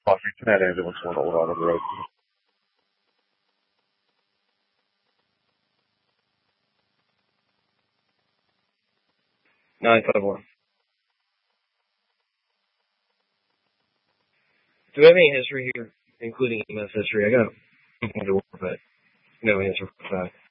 Washington had ambulance one old on the road. 951. Do we have any history here, including EMS history? I got a but no answer for that.